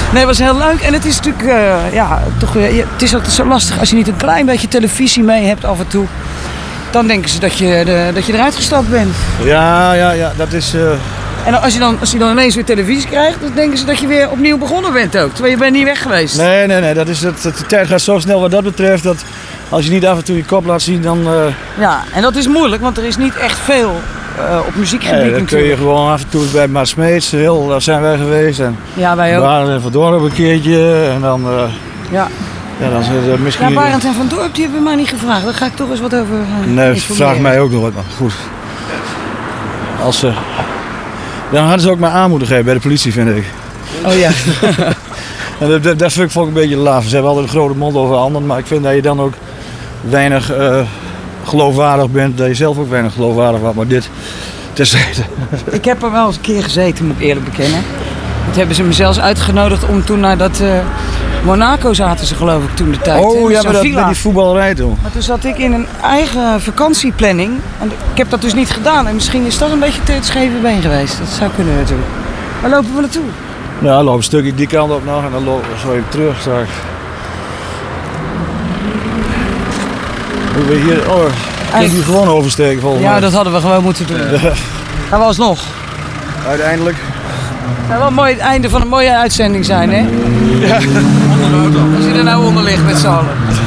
Nee, het was heel leuk. En het is natuurlijk, toch weer, het is altijd zo lastig als je niet een klein beetje televisie mee hebt af en toe. Dan denken ze dat je eruit gestapt bent. Ja, dat is... En als je dan ineens weer televisie krijgt, dan denken ze dat je weer opnieuw begonnen bent ook. Terwijl je bent niet weg geweest. Nee, de tijd gaat zo snel wat dat betreft. Dat als je niet af en toe je kop laat zien, dan... Ja, en dat is moeilijk, want er is niet echt veel op muziekgebied dan kun je gewoon af en toe bij Mart Smeets, daar zijn wij geweest. En ja, wij ook. Barend en Van Dorp een keertje. En dan... Ja, dan zit er misschien... Ja, Barend en Van Dorp, die hebben mij niet gevraagd. Daar ga ik toch eens wat over nee, vraag mij ook nog wat. Maar goed. Dan hadden ze ook maar aan moeten geven bij de politie, vind ik. Oh ja. En dat vond ik een beetje laaf. Ze hebben altijd een grote mond over anderen, maar ik vind dat je dan ook weinig geloofwaardig bent. Dat je zelf ook weinig geloofwaardig was, maar dit terzijde. Ik heb er wel eens een keer gezeten, moet ik eerlijk bekennen. Dat hebben ze me zelfs uitgenodigd om toen naar dat... Monaco zaten ze geloof ik toen de tijd. Oh ja, met die voetballerij toen. Maar toen zat ik in een eigen vakantieplanning. En ik heb dat dus niet gedaan. En misschien is dat een beetje te het scheve been geweest. Dat zou kunnen natuurlijk. Waar lopen we naartoe? Nou, dan lopen een stukje die kant op nog en dan lopen we zo even terug straks. Moeten we hier... Oh, kunnen we gewoon oversteken volgens mij. Ja, dat hadden we gewoon moeten doen. Gaan we alsnog. Uiteindelijk. Het zou wel mooi het einde van een mooie uitzending zijn, hè? Ja. Als je er nou onder ligt met z'n allen.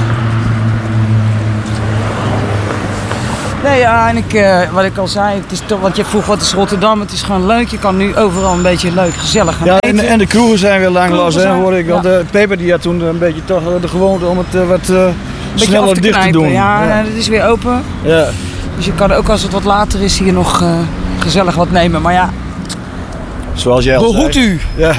Nee, ja, en wat ik al zei, het is toch, want je vroeg wat is Rotterdam, het is gewoon leuk. Je kan nu overal een beetje leuk, gezellig gaan eten. En de kroegen zijn weer lang los, hè, hoor ik. Want Peper die had toen een beetje toch de gewoonte om het wat sneller dicht te doen. Ja, dat is weer open. Ja. Dus je kan ook als het wat later is hier nog gezellig wat nemen. Maar ja, zoals jij al zei. behoedt u. Ja.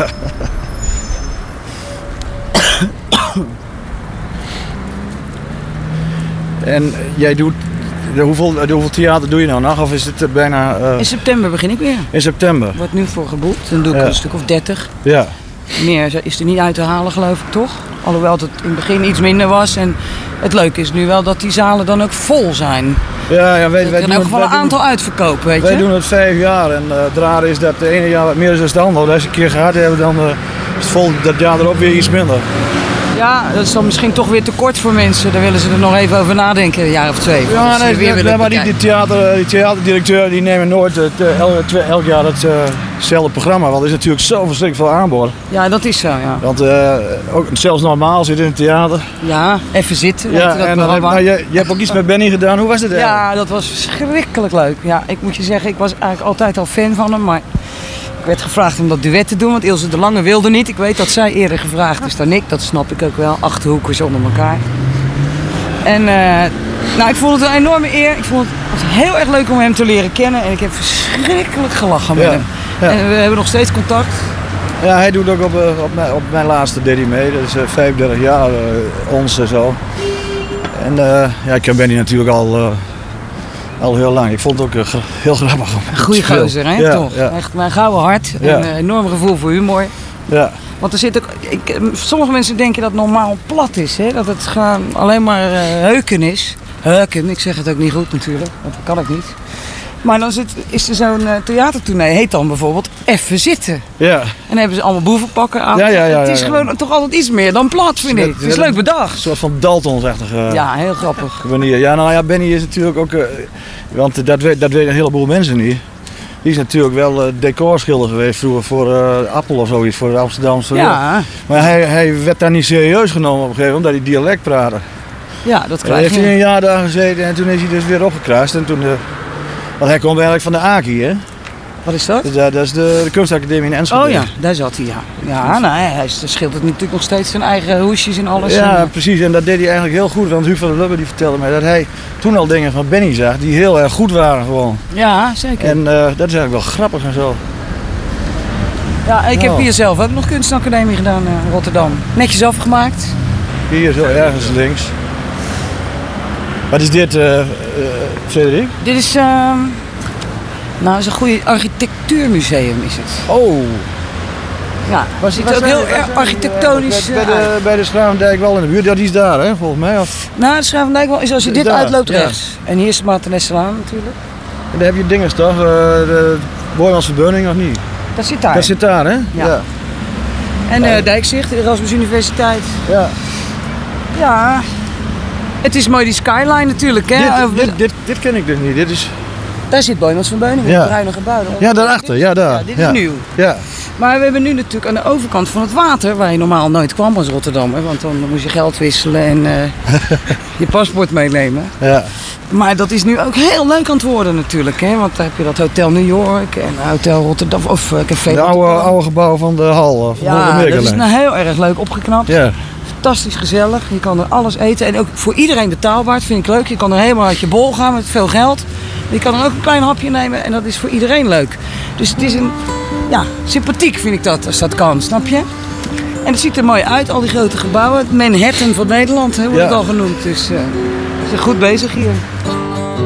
En jij doet... Hoeveel theater doe je nou nog? Of is het bijna... In september begin ik weer. In september? Wordt nu voor geboekt. Dan doe ik een stuk of 30. Ja. Meer is er niet uit te halen, geloof ik, toch? Alhoewel het in het begin iets minder was. En het leuke is nu wel dat die zalen dan ook vol zijn. Ja, wij doen ook gewoon een aantal uitverkopen, weet je? Wij doen het 5 jaar. En het rare is dat het ene jaar wat meer is dan het andere. Als je een keer gehad hebben, dan is het vol dat jaar erop weer iets minder. Ja, dat is dan misschien toch weer te kort voor mensen. Daar willen ze er nog even over nadenken, een jaar of 2. Ja, nee, maar die theaterdirecteur die nemen nooit elk jaar hetzelfde programma. Want er is natuurlijk zo verschrikkelijk veel aanbod. Ja, dat is zo, ja. Want ook zelfs normaal zit in het theater. Ja, even zitten. Ja, en je hebt ook iets met Benny gedaan. Hoe was het eigenlijk? Ja, dat was verschrikkelijk leuk. Ja, ik moet je zeggen, ik was eigenlijk altijd al fan van hem, maar... Ik werd gevraagd om dat duet te doen, want Ilse de Lange wilde niet. Ik weet dat zij eerder gevraagd is dan ik, dat snap ik ook wel. Achterhoekers onder elkaar. En ik vond het een enorme eer. Ik vond het heel erg leuk om hem te leren kennen. En ik heb verschrikkelijk gelachen met hem. Ja. En we hebben nog steeds contact. Ja, hij doet ook op mijn laatste deed hij mee. Dat is 35 jaar, ons en zo. En ik ken Benny natuurlijk al heel lang. Ik vond het ook heel grappig. Goeie gozer, hè? Ja, toch? Ja. Echt mijn gouden hart. Ja. En een enorm gevoel voor humor. Ja. Want er zit ook... sommige mensen denken dat het normaal plat is. Hè? Dat het gewoon alleen maar heuken is. Heuken, ik zeg het ook niet goed natuurlijk. Want dat kan ik niet. Maar dan is er zo'n theatertournee. Heet dan bijvoorbeeld Even Zitten. Ja. En dan hebben ze allemaal boevenpakken aan. Ja, het is gewoon toch altijd iets meer dan plat, vind ik. Het is leuk bedacht. Een soort van Daltons-achtige ja, heel grappig. manier. Ja, nou ja, Benny is natuurlijk ook... want dat weet een heleboel mensen niet. Die is natuurlijk wel decorschilder geweest vroeger voor Appel of zoiets, voor de Amsterdamse. Ja. Maar hij werd daar niet serieus genomen op een gegeven moment, omdat hij dialect praatte. Ja, dat krijg je. Hij heeft hij een jaar daar gezeten en toen is hij dus weer opgekruist. En toen, want hij komt eigenlijk van de AKI, hè? Wat is dat? Dat is de kunstacademie in Enschede. Oh ja, daar zat hij, ja. Ja, nou, hij schildert natuurlijk nog steeds zijn eigen hoesjes en alles. Ja, precies. En dat deed hij eigenlijk heel goed. Want Huub van der Lubbe die vertelde mij dat hij toen al dingen van Benny zag die heel erg goed waren gewoon. Ja, zeker. En dat is eigenlijk wel grappig en zo. Ja, ik heb hier zelf ook nog kunstacademie gedaan in Rotterdam. Netjes afgemaakt. Hier zo ergens links. Wat is dit, Frederik? Dit is... Nou, het is een goede architectuurmuseum is het. Oh. Ja, het ziet er ook heel erg architectonisch bij de Schravendijk wel in de buurt. Ja, die is daar, hè, volgens mij. Of? Nou, de Schravendijk wel is als je dit daar, uitloopt rechts. En hier is de Maarten-Nesselaan natuurlijk. En daar heb je dinges toch? De Boijmans Verbeuning of niet? Dat zit daar. Dat zit daar, hè? Ja. En Dijkzicht, de Erasmus Universiteit. Ja. Ja, het is mooi die skyline natuurlijk. Hè? Dit ken ik dus niet. Dit is... Daar zit Boijmans van Beuningen, Ja. het bruine gebouw. Ja, daarachter. Ja, daar. Ja, dit is nieuw. Ja. Maar we hebben nu natuurlijk aan de overkant van het water, waar je normaal nooit kwam als Rotterdammer. Want dan moest je geld wisselen en je paspoort meenemen. Ja. Maar dat is nu ook heel leuk aan het worden natuurlijk. Hè? Want dan heb je dat Hotel New York en Hotel Rotterdam of Café De Rotterdam. oude gebouw van de hal. Van Ja, de dat is nou heel erg leuk opgeknapt. Ja. Fantastisch gezellig. Je kan er alles eten. En ook voor iedereen betaalbaar. Dat vind ik leuk. Je kan er helemaal uit je bol gaan met veel geld. Je kan er ook een klein hapje nemen. En dat is voor iedereen leuk. Dus het is sympathiek vind ik dat. Als dat kan. Snap je? En het ziet er mooi uit. Al die grote gebouwen. Het Manhattan van Nederland wordt het al genoemd. Dus ze zijn goed bezig hier.